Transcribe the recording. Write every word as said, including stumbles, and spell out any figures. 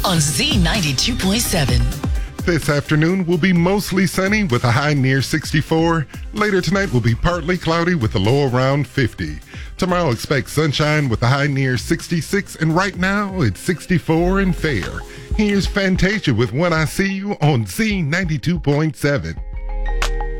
on Z ninety-two point seven. This afternoon will be mostly sunny with a high near sixty-four. Later tonight will be partly cloudy with a low around fifty. Tomorrow expect sunshine with a high near sixty-six, and right now it's sixty-four and fair. Here's Fantasia with When I See You on Z ninety-two point seven.